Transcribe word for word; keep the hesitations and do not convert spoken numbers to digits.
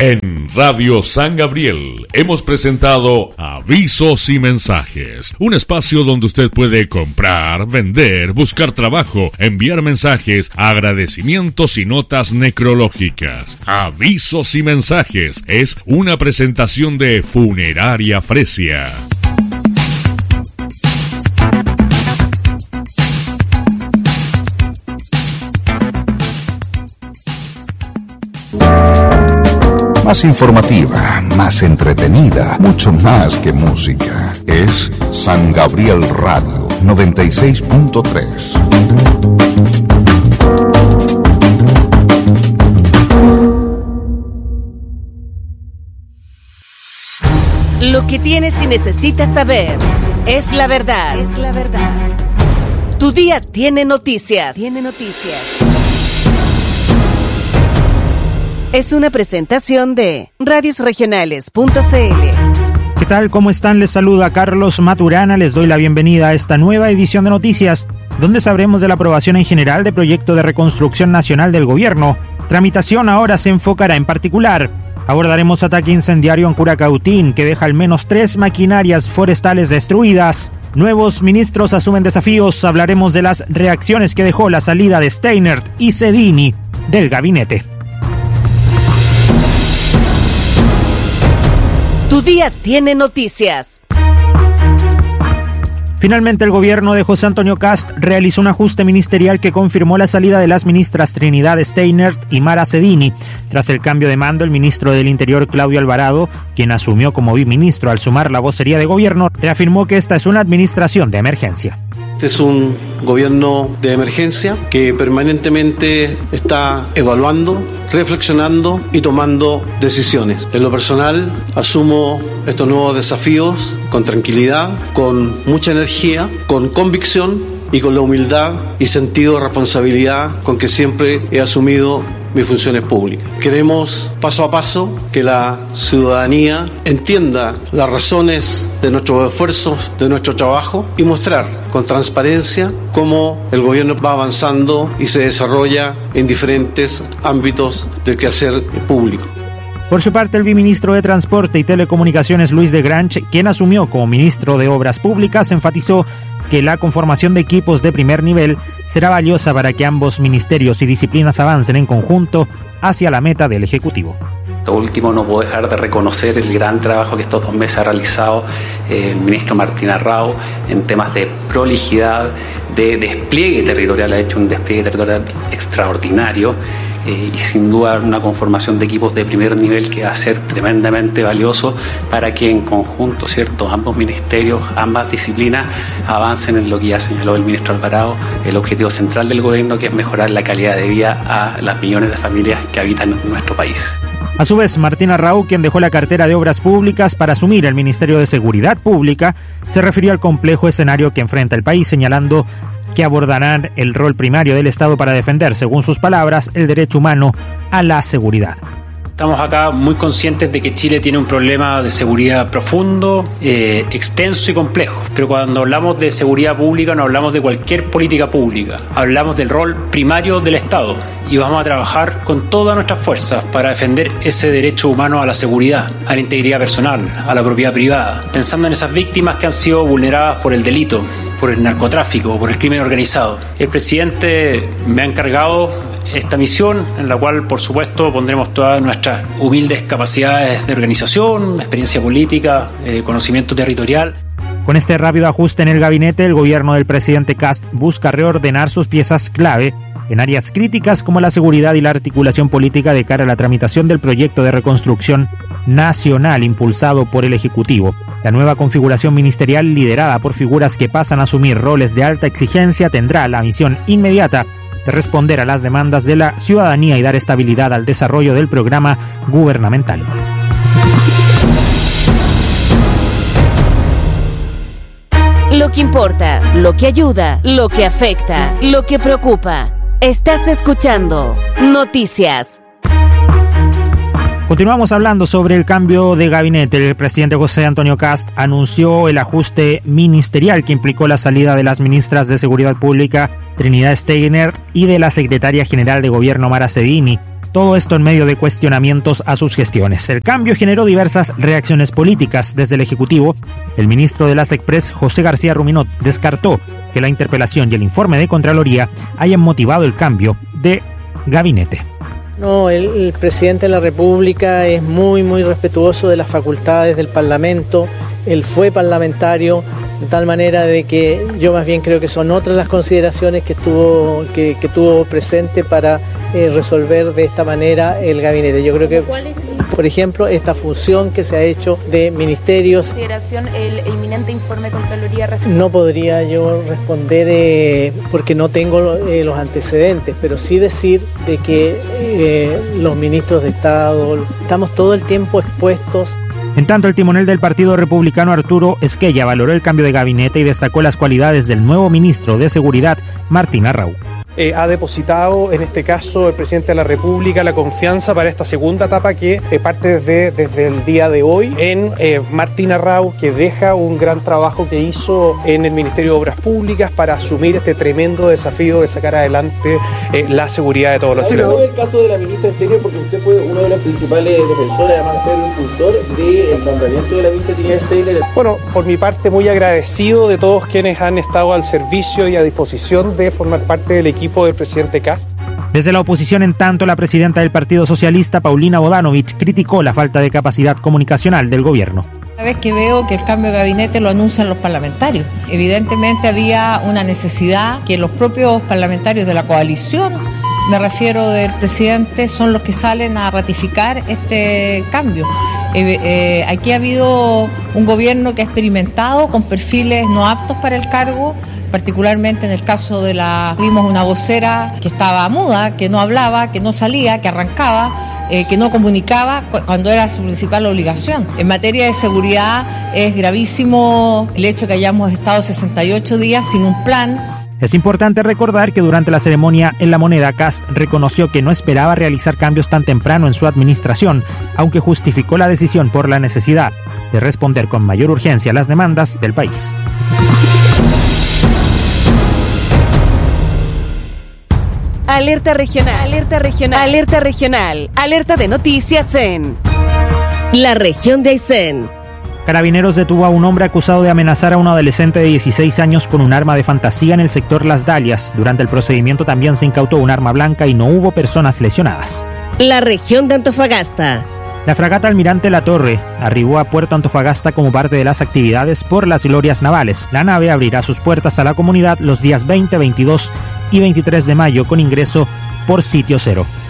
En Radio San Gabriel hemos presentado Avisos y Mensajes, un espacio donde usted puede comprar, vender, buscar trabajo, enviar mensajes, agradecimientos y notas necrológicas. Avisos y Mensajes es una presentación de Funeraria Fresia. Más informativa, más entretenida, mucho más que música. Es San Gabriel Radio noventa y seis punto tres. Lo que tienes y necesitas saber es la verdad. Es la verdad. Tu día tiene noticias. Tiene noticias. Es una presentación de radios regionales punto c l. ¿Qué tal? ¿Cómo están? Les saluda Carlos Maturana. Les doy la bienvenida a esta nueva edición de noticias, donde sabremos de la aprobación en general del proyecto de reconstrucción nacional del gobierno. Tramitación ahora se enfocará en particular. Abordaremos ataque incendiario en Curacautín, que deja al menos tres maquinarias forestales destruidas. Nuevos ministros asumen desafíos. Hablaremos de las reacciones que dejó la salida de Steinert y Cedini del gabinete. Tu día tiene noticias. Finalmente, el gobierno de José Antonio Kast realizó un ajuste ministerial que confirmó la salida de las ministras Trinidad Steinert y Mara Cedini. Tras el cambio de mando, el ministro del Interior, Claudio Alvarado, quien asumió como biministro al sumar la vocería de gobierno, reafirmó que esta es una administración de emergencia. Este es un gobierno de emergencia que permanentemente está evaluando, reflexionando y tomando decisiones. En lo personal, asumo estos nuevos desafíos con tranquilidad, con mucha energía, con convicción y con la humildad y sentido de responsabilidad con que siempre he asumido mis funciones públicas. Queremos paso a paso que la ciudadanía entienda las razones de nuestros esfuerzos, de nuestro trabajo y mostrar con transparencia cómo el gobierno va avanzando y se desarrolla en diferentes ámbitos del quehacer público. Por su parte, el viceministro de Transporte y Telecomunicaciones, Luis de Grange, quien asumió como ministro de Obras Públicas, enfatizó que la conformación de equipos de primer nivel será valiosa para que ambos ministerios y disciplinas avancen en conjunto hacia la meta del Ejecutivo. Por último, no puedo dejar de reconocer el gran trabajo que estos dos meses ha realizado eh, el ministro Martín Arrau en temas de prolijidad, de despliegue territorial. Ha hecho un despliegue territorial extraordinario eh, y sin duda una conformación de equipos de primer nivel que va a ser tremendamente valioso para que en conjunto, ¿cierto?, ambos ministerios, ambas disciplinas avancen en lo que ya señaló el ministro Alvarado, el objetivo central del gobierno, que es mejorar la calidad de vida a las millones de familias que habitan en nuestro país. A su vez, Martín Arrau, quien dejó la cartera de Obras Públicas para asumir el Ministerio de Seguridad Pública, se refirió al complejo escenario que enfrenta el país, señalando que abordarán el rol primario del Estado para defender, según sus palabras, el derecho humano a la seguridad. Estamos acá muy conscientes de que Chile tiene un problema de seguridad profundo, eh, extenso y complejo. Pero cuando hablamos de seguridad pública no hablamos de cualquier política pública. Hablamos del rol primario del Estado y vamos a trabajar con todas nuestras fuerzas para defender ese derecho humano a la seguridad, a la integridad personal, a la propiedad privada, pensando en esas víctimas que han sido vulneradas por el delito, por el narcotráfico, por el crimen organizado. El presidente me ha encargado esta misión, en la cual, por supuesto, pondremos todas nuestras humildes capacidades de organización, experiencia política, eh, conocimiento territorial. Con este rápido ajuste en el gabinete, el gobierno del presidente Kast busca reordenar sus piezas clave en áreas críticas como la seguridad y la articulación política de cara a la tramitación del proyecto de reconstrucción nacional impulsado por el Ejecutivo. La nueva configuración ministerial, liderada por figuras que pasan a asumir roles de alta exigencia, tendrá la misión inmediata de responder a las demandas de la ciudadanía y dar estabilidad al desarrollo del programa gubernamental. Lo que importa, lo que ayuda, lo que afecta, lo que preocupa. Estás escuchando Noticias. Continuamos hablando sobre el cambio de gabinete. El presidente José Antonio Kast anunció el ajuste ministerial que implicó la salida de las ministras de Seguridad Pública Trinidad Steinert y de la secretaria general de Gobierno Mara Cedini. Todo esto en medio de cuestionamientos a sus gestiones. El cambio generó diversas reacciones políticas desde el Ejecutivo. El ministro de la SECPRES, José García Ruminot, descartó que la interpelación y el informe de Contraloría hayan motivado el cambio de gabinete. No, el, el presidente de la República es muy, muy respetuoso de las facultades del Parlamento. Él fue parlamentario, de tal manera de que yo más bien creo que son otras las consideraciones que tuvo, que, que tuvo presente para eh, resolver de esta manera el gabinete. Yo creo que, por ejemplo, esta función que se ha hecho de ministerios. ¿Consideración el inminente informe de Contraloría? No podría yo responder eh, porque no tengo eh, los antecedentes, pero sí decir de que eh, los ministros de Estado estamos todo el tiempo expuestos. En tanto, el timonel del Partido Republicano, Arturo Esquella, valoró el cambio de gabinete y destacó las cualidades del nuevo ministro de Seguridad, Martín Arrau. Eh, ha depositado, en este caso, el presidente de la República la confianza para esta segunda etapa que eh, parte desde, desde el día de hoy en eh, Martín Arrau, que deja un gran trabajo que hizo en el Ministerio de Obras Públicas para asumir este tremendo desafío de sacar adelante eh, la seguridad de todos los ciudadanos. El caso de la ministra Exterior, porque usted fue uno de los principales defensores, además fue el impulsor del nombramiento de la ministra Trinidad Steiner. Bueno, por mi parte muy agradecido de todos quienes han estado al servicio y a disposición de formar parte del equipo del presidente Kast. Desde la oposición, en tanto, la presidenta del Partido Socialista, Paulina Bodanovich, criticó la falta de capacidad comunicacional del gobierno. Cada vez que veo que el cambio de gabinete lo anuncian los parlamentarios. Evidentemente había una necesidad que los propios parlamentarios de la coalición, me refiero del presidente, son los que salen a ratificar este cambio. Eh, eh, aquí ha habido un gobierno que ha experimentado con perfiles no aptos para el cargo, particularmente en el caso de la... Vimos una vocera que estaba muda, que no hablaba, que no salía, que arrancaba, eh, que no comunicaba cuando era su principal obligación. En materia de seguridad es gravísimo el hecho que hayamos estado sesenta y ocho días sin un plan. Es importante recordar que durante la ceremonia en La Moneda, Kast reconoció que no esperaba realizar cambios tan temprano en su administración, aunque justificó la decisión por la necesidad de responder con mayor urgencia a las demandas del país. Alerta regional, alerta regional, alerta regional, alerta de noticias en la región de Aysén. Carabineros detuvo a un hombre acusado de amenazar a un adolescente de dieciséis años con un arma de fantasía en el sector Las Dalias. Durante el procedimiento también se incautó un arma blanca y no hubo personas lesionadas. La región de Antofagasta. La fragata Almirante La Torre arribó a Puerto Antofagasta como parte de las actividades por las glorias navales. La nave abrirá sus puertas a la comunidad los días veinte, veintidós y veintitrés de mayo con ingreso por sitio cero.